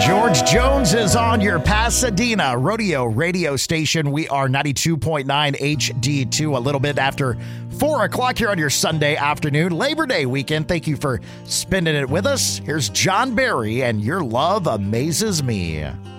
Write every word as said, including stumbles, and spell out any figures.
George Jones is on your Pasadena rodeo radio station. We are ninety-two point nine H D two, a little bit after four o'clock here on your Sunday afternoon, Labor Day weekend. Thank you for spending it with us. Here's John Barry and Your Love Amazes Me.